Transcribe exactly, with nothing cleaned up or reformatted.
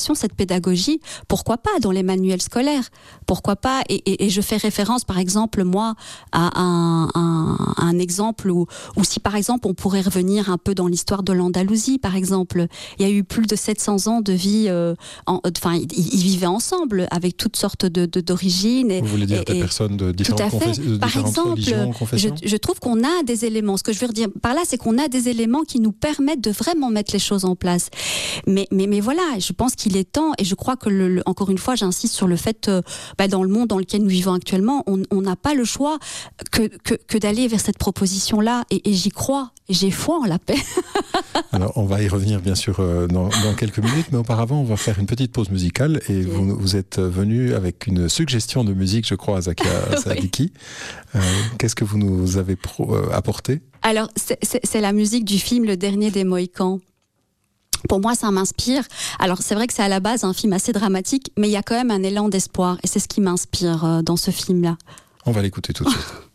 cette pédagogie, pourquoi pas dans les manuels scolaires, pourquoi pas, et, et, et je fais référence par exemple moi à un, un, un exemple où, où si par exemple on pourrait revenir un peu dans l'histoire de l'Andalousie par exemple, il y a eu plus de sept cents ans de vie, euh, en, enfin ils, ils vivaient ensemble avec toutes sortes de, de, d'origines. Et, Vous voulez dire et, des personnes de différentes, confes- de par différentes exemple, religions, je, confessions je trouve qu'on a des éléments, ce que je veux dire par là c'est qu'on a des éléments qui nous permettent de vraiment mettre les choses en place, mais, mais, mais voilà, je pense qu'il il est temps, et je crois que, le, le, encore une fois, j'insiste sur le fait, euh, bah, dans le monde dans lequel nous vivons actuellement, on n'a pas le choix que, que, que d'aller vers cette proposition-là, et, et j'y crois, et j'ai foi en la paix. Alors, on va y revenir, bien sûr, euh, dans, dans quelques minutes, mais auparavant, on va faire une petite pause musicale, et okay. vous, vous êtes venu avec une suggestion de musique, je crois, à Zakia Sadiki. Oui. Euh, qu'est-ce que vous nous avez pro, euh, apporté ? Alors, c'est, c'est, c'est la musique du film Le Dernier des Mohicans. Pour moi, ça m'inspire. Alors, c'est vrai que c'est à la base un film assez dramatique, mais il y a quand même un élan d'espoir. Et c'est ce qui m'inspire euh, dans ce film-là. On va l'écouter tout de suite.